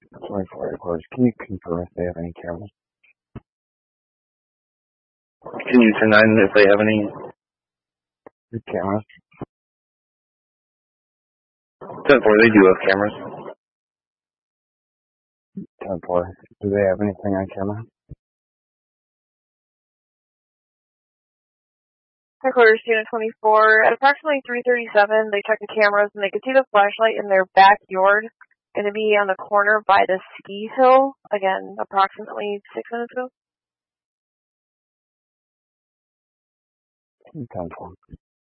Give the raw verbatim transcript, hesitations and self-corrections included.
twenty-four headquarters. Can you confirm if they have any cameras? Can you turn nine if they have any cameras? ten four, they do have cameras. ten four, do they have anything on camera? Headquarters, Unit twenty-four. At approximately three thirty-seven, they checked the cameras and they could see the flashlight in their backyard. Going to be on the corner by the ski hill. Again, approximately six minutes ago. ten four.